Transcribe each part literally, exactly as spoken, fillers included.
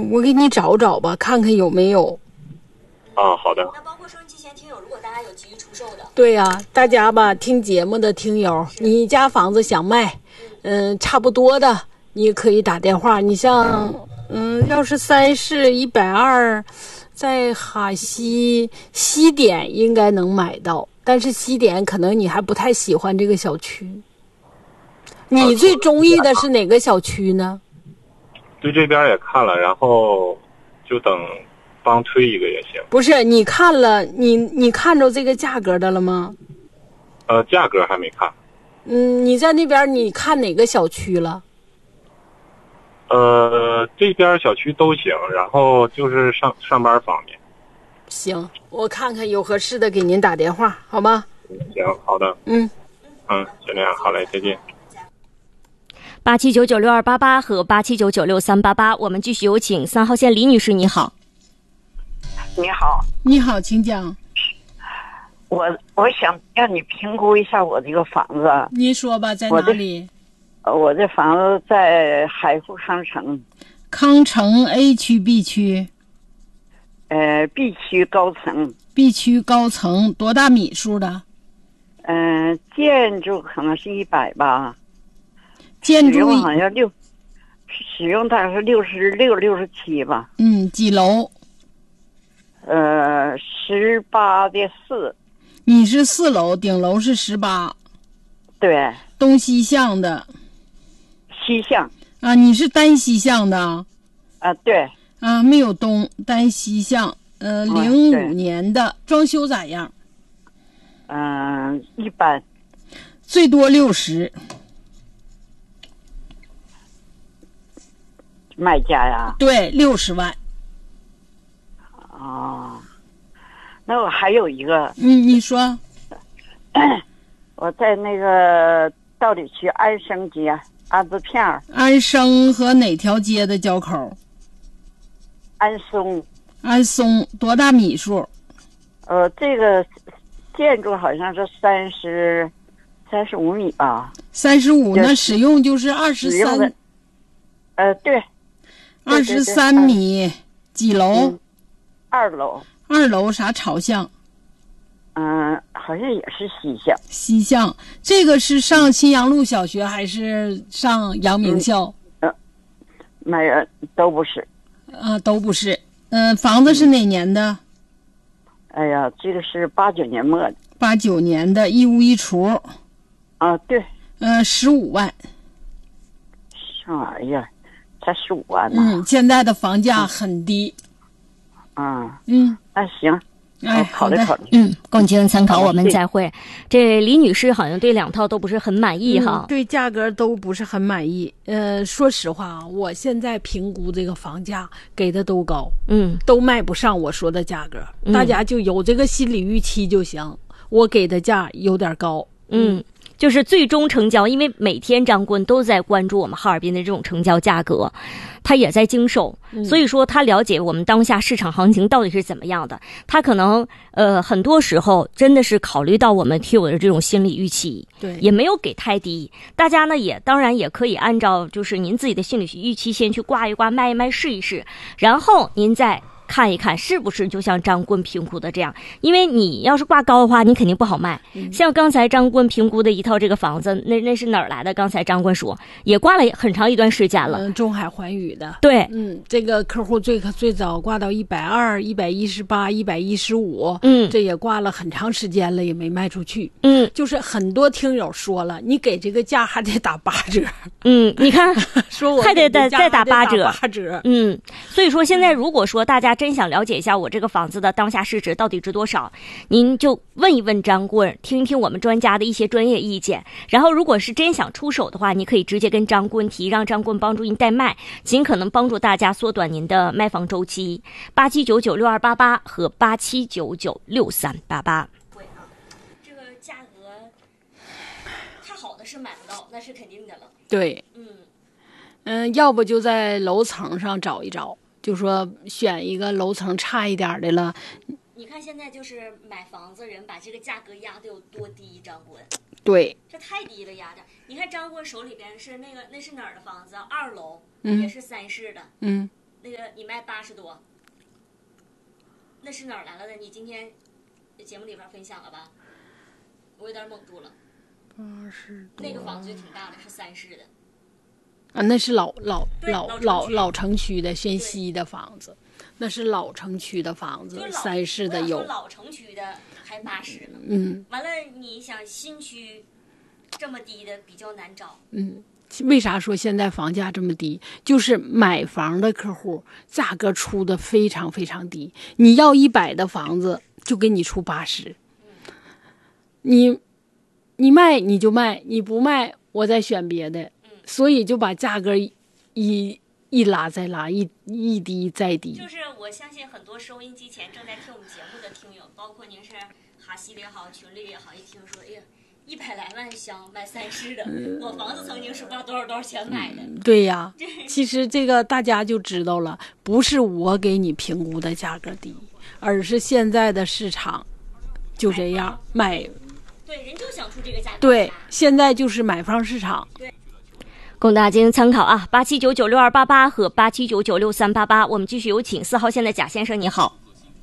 我给你找找吧，看看有没有。 啊，好的。 那包括收音机前听友，如果大家有急于出售的， 对呀、啊，大家吧，听节目的听友，你家房子想卖，嗯、呃，差不多的，你可以打电话。你像，嗯，要是三室一百二，在哈西西点应该能买到，但是西点可能你还不太喜欢这个小区。你最中意的是哪个小区呢？ 对这边也看了，然后就等帮推一个也行。 不是，你看了，你你看着这个价格的了吗？ 呃，价格还没看。 嗯，你在那边你看哪个小区了？ 呃，这边小区都行，然后就是上上班方面。 行，我看看有合适的给您打电话，好吗？ 行，好的。 嗯嗯，就这样，好嘞，再见。 八七九九六二八八和八七九九六三八八，我们继续有请三号线李女士，你好。 你好， 你好，请讲。 我我想让你评估一下我这个房子。 您说吧，在哪里？ 我这，我这房子在海富康城。 康城 A 区 B 区？ 呃 ，B 区高层。 B 区高层多大米数的？ 嗯、呃，建筑可能是一百吧。 建筑使用好像六，使用大概是六十六、六十七吧。 嗯，几楼？ 呃，十八的四。 你是四楼，顶楼是十八。 对。 东西向的。 西向。 啊，你是单西向的。 啊，对。 啊，没有东，单西向。呃，零五年的，装修咋样？ 嗯、呃，一般。 最多六十。 卖家呀？ 对，六十万。 哦，那我还有一个。 嗯，你说。 我在那个道里区安生街安子片儿。 安生和哪条街的交口？ 安松。 安松多大米数？ 呃，这个建筑好像是三十三十五米吧。 三十五，那使用就是二十三。 呃，对。 二十三米，几楼？ 嗯、二楼。 二楼啥朝向？ 嗯、呃，好像也是西向。 西向，这个是上新阳路小学还是上阳明校？ 嗯，呃、没有，都不是。 啊，都不是。嗯、呃，房子是哪年的？ 哎呀，这个是八九年末的。 八九年的，一屋一厨。 啊，对。 呃，十五万。 啥玩意儿？才十五万呢。 嗯，现在的房价很低。 啊， 嗯， 那行， 哎， 考虑考虑。 嗯，供您参考，我们再会。这李女士好像对两套都不是很满意哈、 嗯，对价格都不是很满意。呃，说实话，我现在评估这个房价给的都高， 嗯， 都卖不上我说的价格，嗯、大家就有这个心理预期就行。我给的价有点高， 嗯。嗯就是最终成交，因为每天张棍都在关注我们哈尔滨的这种成交价格，他也在经手， 嗯、 所以说他了解我们当下市场行情到底是怎么样的。他可能呃很多时候真的是考虑到我们听友的这种心理预期， 对， 也没有给太低。大家呢也当然也可以按照就是您自己的心理预期先去挂一挂、卖一卖、试一试，然后您再看一看是不是就像张棍评估的这样，因为你要是挂高的话你肯定不好卖、嗯、像刚才张棍评估的一套这个房子，那那是哪儿来的？刚才张棍说也挂了很长一段时间了。 嗯，中海环宇的。 对， 嗯，这个客户最最早挂到一百二、一百一十八、一百一十五， 嗯， 这也挂了很长时间了，也没卖出去。 嗯， 就是很多听友说了，你给这个价还得打八折。 嗯，你看， 说我还得再再打八折， 八折。 嗯，所以说现在如果说大家真想了解一下我这个房子的当下市值到底值多少，您就问一问张棍，听一听我们专家的一些专业意见。然后如果是真想出手的话，你可以直接跟张棍提，让张棍帮助您代卖，尽可能帮助大家缩短您的卖房周期。八七九九六二八八和八七九九六三八八。 这个价格太好的是买不到，那是肯定的了。 对， 嗯嗯，要不就在楼层上找一找。就说选一个楼层差一点的了。 你看现在就是买房子人把这个价格压得有多低，张棍。 对， 这太低了压的。你看张棍手里边是那个那是哪儿的房子？二楼， 嗯， 也是三室的。 嗯， 那个你卖八十多，那是哪儿来了的？你今天节目里边分享了吧？我有点蒙住了。 八十多。 那个房子就挺大的，是三室的。 啊，那是老老对老老城区老老城区的宣西的房子，那是老城区的房子， 就是老三室的有我想说。老城区的还八十呢。 嗯完了，你想新区这么低的比较难找。 嗯，为啥说现在房价这么低？就是买房的客户价格出的非常非常低，你要一百的房子就给你出八十，你你卖你就卖，你不卖我再选别的，所以就把价格一一拉再拉，一一低再低。 就是我相信很多收音机前正在听我们节目的听友，包括您是哈西里也好，群里也好，一听说，哎呀，一百来万想买三室的，我房子曾经是不知道多少多少钱买的。 对呀，其实这个大家就知道了，不是我给你评估的价格低，而是现在的市场就这样买。 对，人就想出这个价格。 对，现在就是买方市场。 供大家进行参考啊，八七九九六二八八和八七九九六三八八。我们继续有请四号线的贾先生，你好。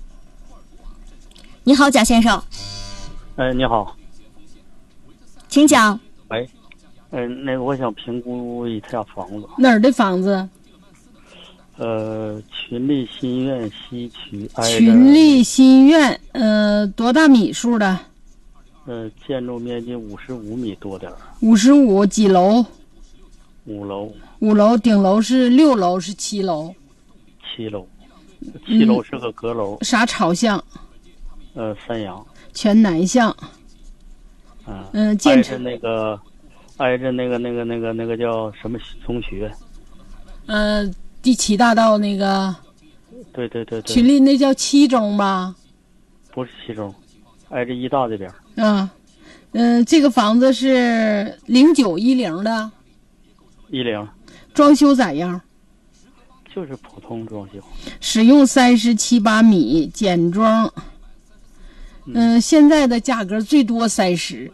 你好，贾先生。 哎，你好。 请讲。 喂，嗯，那个我想评估一下房子。 哪儿的房子？ 呃，群力新苑西区。挨着群力新苑，呃，多大米数的？ 呃，建筑面积五十五米多点儿。 五十五，几楼？ 五楼。 五楼，顶楼是六楼是七楼？ 七楼。七楼是个阁楼。 嗯、啥朝向？ 呃，三阳。 全南向。 嗯。 嗯、呃， 挨着那个，挨着那个那个那个那个叫什么中学？ 呃，第七大道那个。 对对对对。 群力那叫七中吧？ 不是七中，挨着医大这边。 啊，嗯、呃，这个房子是零九一零的。 一零。 装修咋样？ 就是普通装修。 使用三十七八米，简装。嗯、呃，现在的价格最多三十。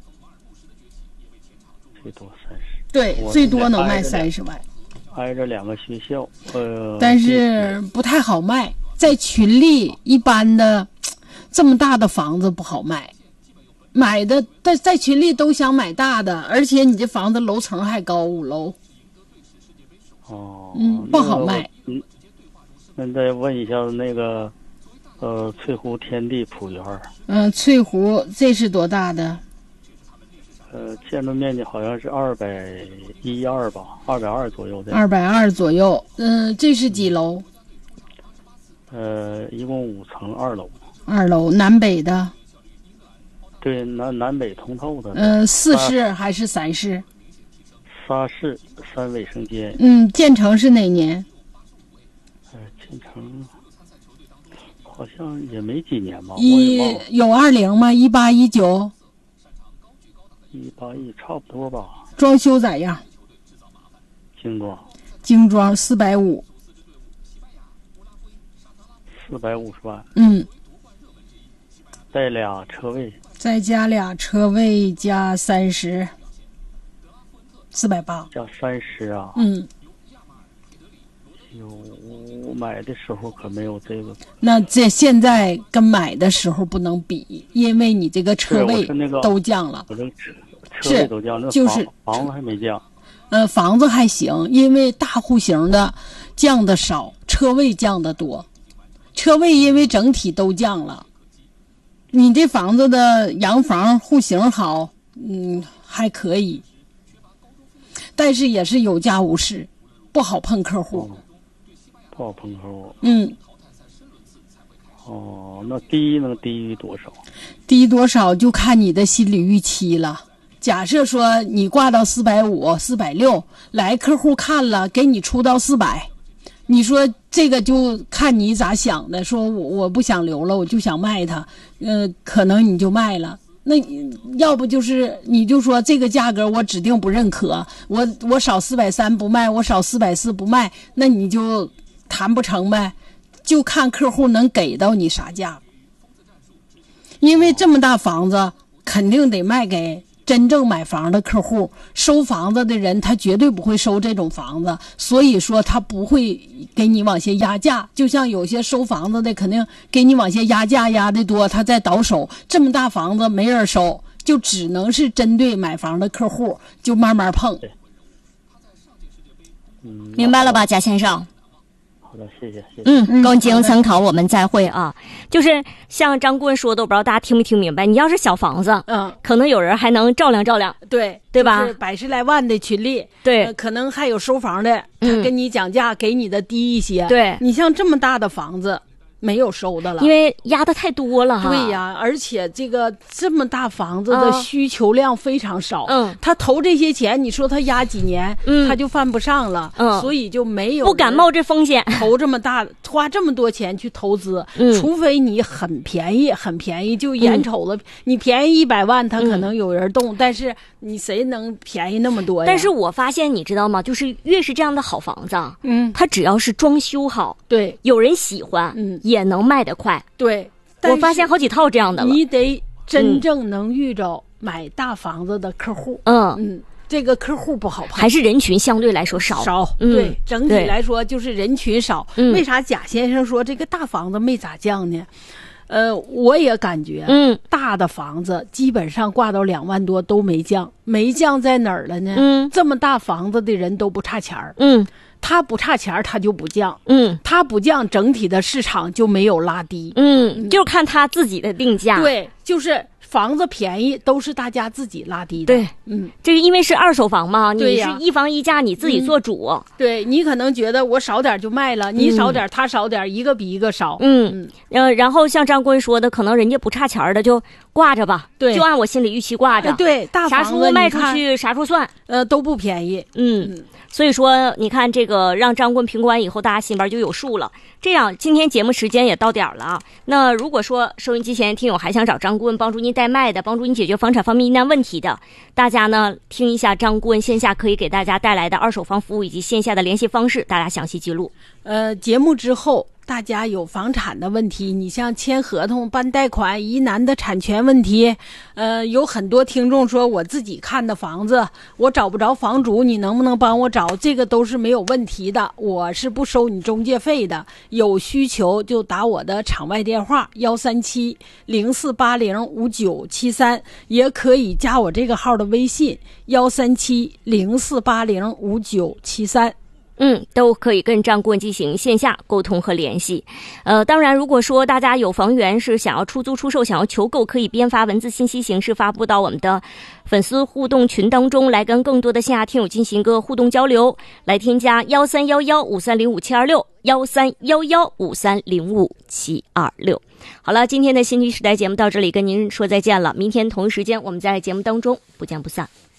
最多三十。 对，最多能卖三十万。 挨着两个学校，呃， 但是不太好卖，在群力一般的这么大的房子不好卖。买的在在群里都想买大的，而且你这房子楼层还高，五楼。 哦。 嗯，不好卖。 嗯，那再问一下那个，呃，翠湖天地浦园。 嗯、呃，翠湖这是多大的？ 呃，建筑面积好像是二百一二吧，二百二左右的。 二百二左右。嗯、呃，这是几楼？ 呃，一共五层，二楼。 二楼，南北的。 对，南南北通透的。 呃，四室还是三室？ 仨室，三卫生间。 嗯，建成是哪年？ 呃，建成好像也没几年吧， 一我也忘了。 有二零吗？一八一九。 一八一差不多吧。 装修咋样？ 精装。 精装四百五。 四百五十万。 嗯。 带俩车位。 再加俩车位加三十，四百八。 加三十啊。 嗯。 有，我买的时候可没有这个。 那这现在跟买的时候不能比，因为你这个车位都降了。 我这个车车位都降，那就是房子还没降。 呃，房子还行，因为大户型的降的少，车位降的多。车位因为整体都降了。你这房子的洋房户型好，嗯，还可以，但是也是有价无市，不好碰客户。 哦、不好碰客户。 嗯。 哦，那低能低于多少？ 低多少就看你的心理预期了。假设说你挂到四百五、四百六，来客户看了，给你出到四百。你说这个就看你咋想的，说我我不想留了，我就想卖它，呃，可能你就卖了。那要不就是你就说这个价格我指定不认可，我我少四百三不卖，我少四百四不卖，那你就谈不成呗，就看客户能给到你啥价。因为这么大房子肯定得卖给真正买房的客户，收房子的人他绝对不会收这种房子，所以说他不会给你往下压价。就像有些收房子的肯定给你往下压价压的多，他在倒手，这么大房子没人收，就只能是针对买房的客户就慢慢碰。 嗯， 明白了吧，贾先生？ 好的，谢谢谢谢。 嗯，供经参考，我们再会啊。就是像张顾问说的，我不知道大家听没听明白。你要是小房子， 嗯， 可能有人还能照亮照亮， 对对吧？ 就是百十来万的群里， 对、 呃，可能还有收房的，他跟你讲价，给你的低一些。 对， 你像这么大的房子。没有收的了， 因为压的太多了哈。 对呀，而且这个这么大房子的需求量非常少。 嗯， 他投这些钱，你说他压几年，嗯，他就犯不上了。嗯，所以就没有不敢冒这风险， 投这么大，花这么多钱去投资。嗯，除非你很便宜，很便宜，就眼瞅着、嗯、你便宜一百万，他可能有人动，嗯、但是你谁能便宜那么多呀？ 但是我发现，你知道吗？就是越是这样的好房子，嗯，它只要是装修好， 对， 有人喜欢，嗯。也能卖得快， 对。 我发现好几套这样的了。 你得真正能遇着买大房子的客户，嗯嗯，这个客户不好碰， 还是人群相对来说少少。嗯、对，整体来说就是人群少。嗯、为啥贾先生说这个大房子没咋降呢？呃，我也感觉，嗯，大的房子基本上挂到两万多都没降，没降在哪儿了呢？嗯，这么大房子的人都不差钱儿，嗯。他不差钱，他就不降。嗯，他不降，整体的市场就没有拉低。 嗯，就看他自己的定价。 对，就是房子便宜都是大家自己拉低的。 对，嗯，这个因为是二手房嘛， 你是一房一价，你自己做主。 嗯、对，你可能觉得我少点就卖了，你少点，他少点，一个比一个少。 嗯嗯、呃，然后像张坤说的，可能人家不差钱的就挂着吧， 对， 就按我心理预期挂着。 呃、对，大房子啥处卖出去啥处算， 呃，都不便宜。 嗯。嗯，所以说，你看这个让张棍评估完以后，大家心边就有数了。这样，今天节目时间也到点了啊。那如果说收音机前听友还想找张顾问帮助您代卖的，帮助您解决房产方面疑难问题的，大家呢听一下张顾问线下可以给大家带来的二手房服务以及线下的联系方式，大家详细记录。 呃，节目之后。大家有房产的问题，你像签合同、办贷款、疑难的产权问题，呃，有很多听众说我自己看的房子，我找不着房主，你能不能帮我找？这个都是没有问题的，我是不收你中介费的。有需求就打我的场外电话幺三七零四八零五九七三，也可以加我这个号的微信幺三七零四八零五九七三。 嗯，都可以跟张顾问进行线下沟通和联系。呃，当然，如果说大家有房源是想要出租出售、想要求购，可以编发文字信息形式发布到我们的粉丝互动群当中，来跟更多的线下听友进行一个互动交流。来添加幺三幺幺五三零五七二六幺三幺幺五三零五七二六。好了，今天的新居时代节目到这里跟您说再见了。明天同一时间我们在节目当中不见不散。